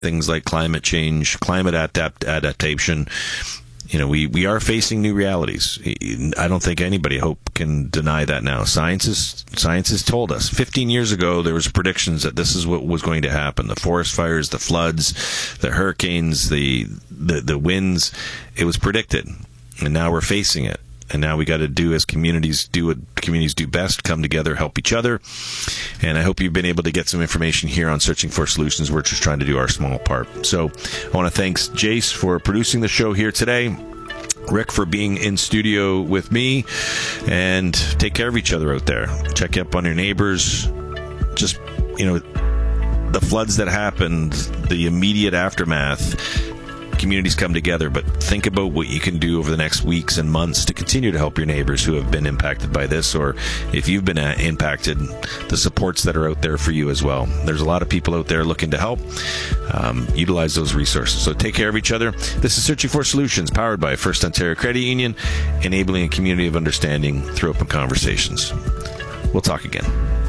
things like climate change, climate adaptation. We are facing new realities. I don't think anybody can deny that now. Science has told us. 15 years ago, there was predictions that this is what was going to happen. The forest fires, the floods, the hurricanes, the winds. It was predicted. And now we're facing it. And now we got to do as communities do what communities do best, come together, help each other. And I hope you've been able to get some information here on Searching for Solutions. We're just trying to do our small part. So I want to thank Jace for producing the show here today. Rick for being in studio with me. And take care of each other out there. Check up on your neighbors. Just, the floods that happened, the immediate aftermath, communities come together, but think about what you can do over the next weeks and months to continue to help your neighbors who have been impacted by this, or if you've been impacted, the supports that are out there for you as well. There's a lot of people out there looking to help. Utilize those resources. So take care of each other. This is Searching for Solutions, powered by First Ontario Credit Union, enabling a community of understanding through open conversations. We'll talk again.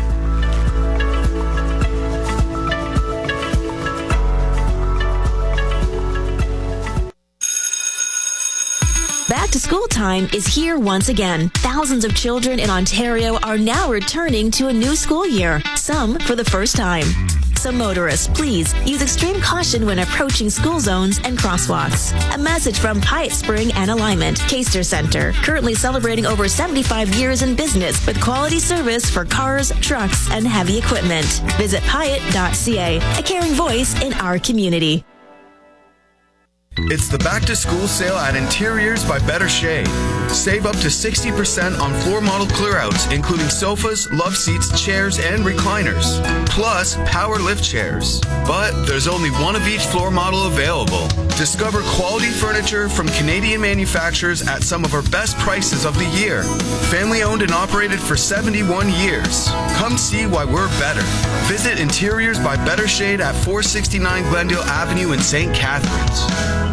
Back to school time is here once again. Thousands of children in Ontario are now returning to a new school year, some for the first time. So motorists, please use extreme caution when approaching school zones and crosswalks. A message from Pyatt Spring and Alignment, Caster Centre, currently celebrating over 75 years in business with quality service for cars, trucks, and heavy equipment. Visit Pyatt.ca, a caring voice in our community. It's the back-to-school sale at Interiors by Better Shade. Save up to 60% on floor model clearouts, including sofas, love seats, chairs, and recliners. Plus, power lift chairs. But there's only one of each floor model available. Discover quality furniture from Canadian manufacturers at some of our best prices of the year. Family owned and operated for 71 years. Come see why we're better. Visit Interiors by Better Shade at 469 Glendale Avenue in St. Catharines.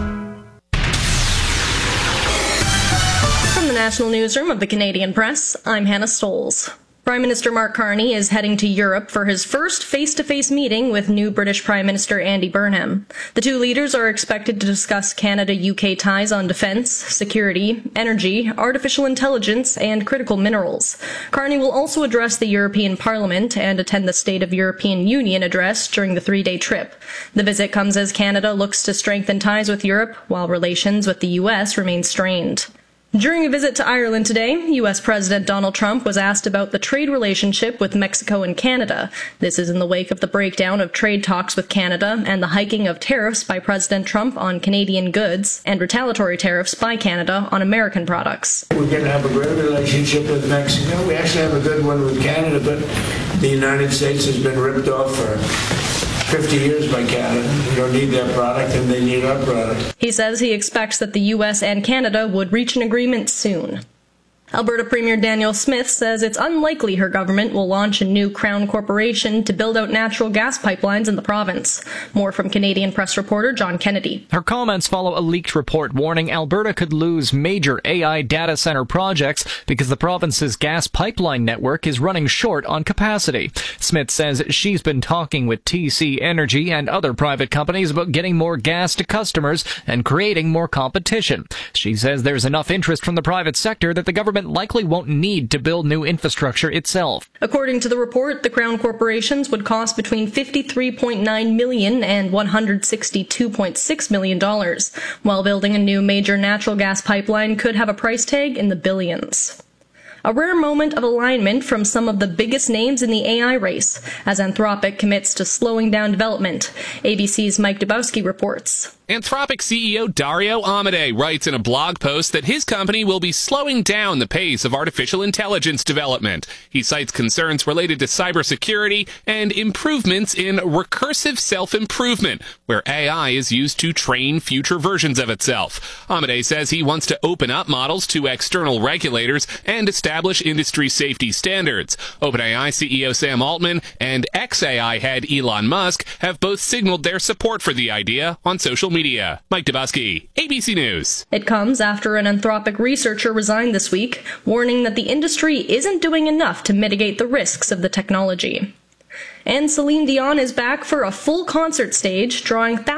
From the National Newsroom of the Canadian Press, I'm Hannah Stolz. Prime Minister Mark Carney is heading to Europe for his first face-to-face meeting with new British Prime Minister Andy Burnham. The two leaders are expected to discuss Canada-UK ties on defence, security, energy, artificial intelligence, and critical minerals. Carney will also address the European Parliament and attend the State of European Union address during the three-day trip. The visit comes as Canada looks to strengthen ties with Europe, while relations with the US remain strained. During a visit to Ireland today, U.S. President Donald Trump was asked about the trade relationship with Mexico and Canada. This is in the wake of the breakdown of trade talks with Canada and the hiking of tariffs by President Trump on Canadian goods and retaliatory tariffs by Canada on American products. We're going to have a great relationship with Mexico. We actually have a good one with Canada, but the United States has been ripped off for 50 years by Canada. We don't need their product, and they need our product. He says he expects that the U.S. and Canada would reach an agreement soon. Alberta Premier Danielle Smith says it's unlikely her government will launch a new Crown corporation to build out natural gas pipelines in the province. More from Canadian Press reporter John Kennedy. Her comments follow a leaked report warning Alberta could lose major AI data center projects because the province's gas pipeline network is running short on capacity. Smith says she's been talking with TC Energy and other private companies about getting more gas to customers and creating more competition. She says there's enough interest from the private sector that the government likely won't need to build new infrastructure itself. According to the report, the Crown corporations would cost between $53.9 million and $162.6 million, while building a new major natural gas pipeline could have a price tag in the billions. A rare moment of alignment from some of the biggest names in the AI race, as Anthropic commits to slowing down development. ABC's Mike Dubowski reports. Anthropic CEO Dario Amodei writes in a blog post that his company will be slowing down the pace of artificial intelligence development. He cites concerns related to cybersecurity and improvements in recursive self-improvement, where AI is used to train future versions of itself. Amodei says he wants to open up models to external regulators and establish industry safety standards. OpenAI CEO Sam Altman and xAI head Elon Musk have both signaled their support for the idea on social media. Mike Dubowski, ABC News. It comes after an Anthropic researcher resigned this week, warning that the industry isn't doing enough to mitigate the risks of the technology. And Celine Dion is back for a full concert stage, drawing